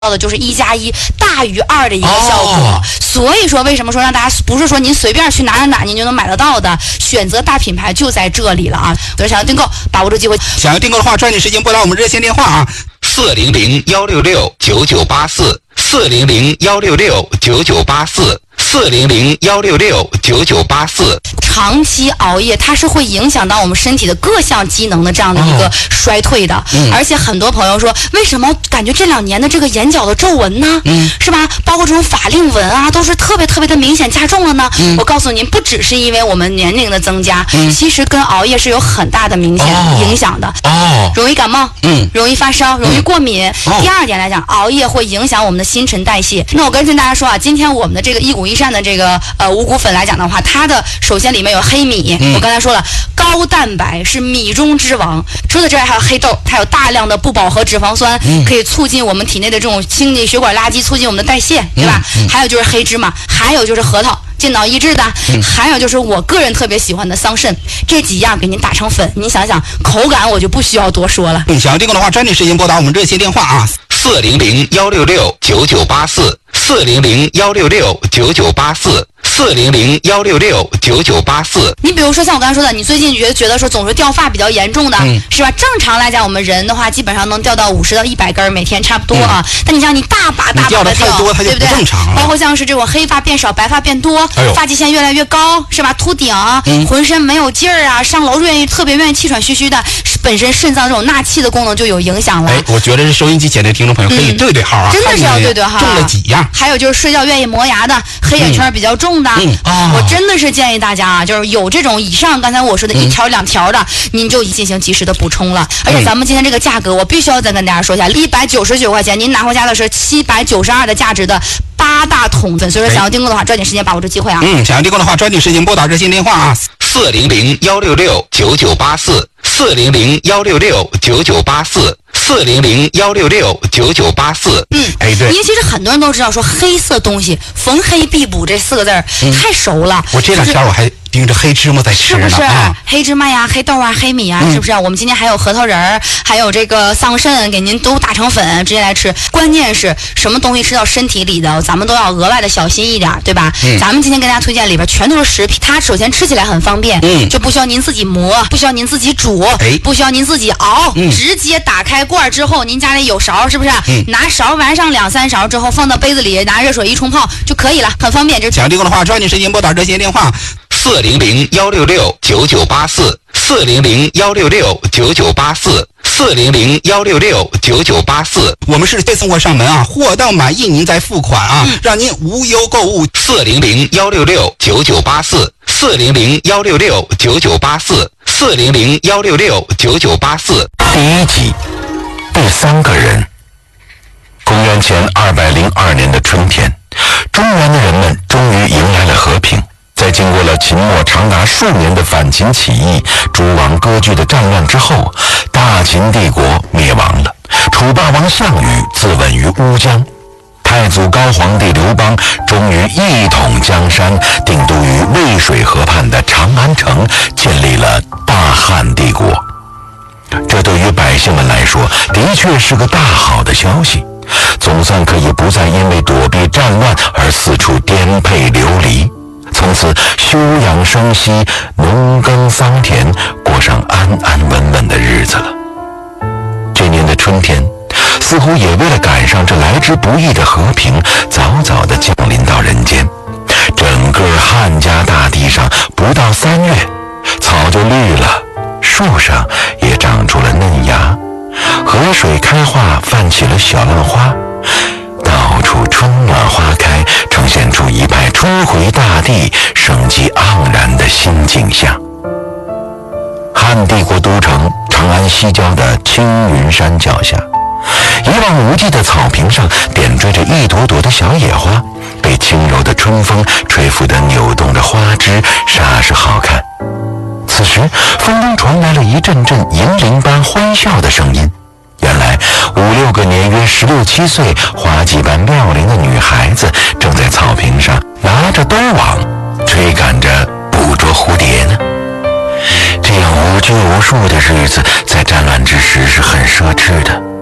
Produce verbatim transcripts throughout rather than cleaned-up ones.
到的就是一加一大于二的一个效果、哦、所以说为什么说让大家不是说您随便去哪哪哪您就能买得到的，选择大品牌就在这里了啊！所以想要订购把握住机会， 想要订购的话抓紧时间拨打我们热线电话啊，四零零幺六六九九八四，四零零幺六六九九八四，四零零幺六六九九八四。 长期熬夜它是会影响到我们身体的各项机能的这样的一个衰退的、哦嗯、而且很多朋友说为什么感觉这两年的这个眼角的皱纹呢、嗯、是吧，包括这种法令纹啊都是特别特别的明显加重了呢、嗯、我告诉您，不只是因为我们年龄的增加、嗯、其实跟熬夜是有很大的明显影响的哦，容易感冒，嗯，容易发烧，容易过敏、嗯哦、第二点来讲，熬夜会影响我们的新陈代谢。那我跟大家说啊，今天我们的这个一谷一善的这个呃五谷粉来讲的话，它的首先里面有黑米、嗯、我刚才说了高蛋白是米中之王，除此之外还有黑豆，它有大量的不饱和脂肪酸、嗯、可以促进我们体内的这种清理血管垃圾，促进我们的代谢，对吧、嗯嗯、还有就是黑芝麻，还有就是核桃健脑益智的、嗯、还有就是我个人特别喜欢的桑葚，这几样给您打成粉，您想想口感我就不需要多说了。 嗯，想要订购的话抓紧时间拨打我们热线电话啊，四零零幺六六九九八四，四零零幺六六九九八四，四零零幺六六九九八四。 你比如说像我刚才说的，你最近觉得觉得说总是掉发比较严重的、嗯、是吧？正常来讲我们人的话基本上能掉到五十到一百根每天差不多啊、嗯、但你像你大把大把的掉， 多它就不正常了， 包括像是这种黑发变少白发变多、哎、发际线越来越高是吧，秃顶、嗯、浑身没有劲儿啊，上楼愿意特别愿意气喘吁吁的，本身肾脏这种纳气的功能就有影响了。 哎，我觉得这收音机前的听众朋友可以对对号啊、嗯、 真的是要对对号、啊、 中了几样。 还有就是睡觉愿意磨牙的，黑眼圈比较重的、嗯哦、我真的是建议大家啊，就是有这种以上刚才我说的一条、嗯、两条的，您就进行及时的补充了。而且咱们今天这个价格我必须要再跟大家说一下，一百九十九块钱您拿回家的是七百九十二的价值的八大桶粉，所以说想要订购的话抓紧时间把握住机会啊。 嗯，想要订购的话抓紧时间拨打热线电话啊，四零零幺六六九九八四，四零零幺六六九九八四，四零零幺六六九九八四。嗯，哎对， 因为其实很多人都知道说黑色东西逢黑必补这四个字儿、嗯、太熟了。 我这两天我还盯着黑芝麻在吃呢， 是不是、 啊、 黑芝麻呀、黑豆啊、黑米啊、嗯、是不是、啊、我们今天还有核桃仁儿，还有这个桑葚给您都打成粉直接来吃。关键是什么东西吃到身体里的咱们都要额外的小心一点，对吧、嗯、咱们今天跟大家推荐里边全都是食品，它首先吃起来很方便，嗯，就不需要您自己磨，不需要您自己煮、哎、不需要您自己熬、嗯、直接打开罐之后，您家里有勺是不是、嗯、拿勺玩上两三勺之后放到杯子里，拿热水一冲泡就可以了，很方便。这想订购的话抓紧时间拨打热线电话四零零幺六六九九八四，四零零幺六六九九八四，四零零幺六六九九八四。我们是配送货上门啊，货到满意您再付款啊、嗯、让您无忧购物。四零零幺六六九九八四，四零零幺六六九九八四，四零零幺六六九九八四。 第一集，第三个人。公元前二百零二年的春天，中原的人们终于迎来了和平。在经过了秦末长达数年的反秦起义、诸王割据的战乱之后，大秦帝国灭亡了。楚霸王项羽自刎于乌江，太祖高皇帝刘邦终于一统江山，定都于渭水河畔的长安城，建立了大汉帝国。这对于百姓们来说，的确是个大好的消息，总算可以不再因为躲避战乱而四处颠沛流离。从此休养生息，农耕桑田，过上安安稳稳的日子了。这年的春天似乎也为了赶上这来之不易的和平，早早地降临到人间。整个汉家大地上不到三月，草就绿了，树上也长出了嫩芽，河水开化，泛起了小浪花，到处春暖花开，呈现出一派春回大地、生机盎然的新景象。汉帝国都城长安西郊的青云山脚下，一望无际的草坪上点缀着一朵朵的小野花，被轻柔的春风吹拂地扭动着花枝，煞是好看。此时风中传来了一阵阵银铃般欢笑的声音，原来五六个年约十六七岁、花季般妙龄的女孩子正在草坪上拿着兜网追赶着捕捉蝴蝶呢。这样无拘无束的日子在战乱之时是很奢侈的，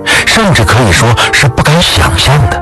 甚至可以说是不敢想象的。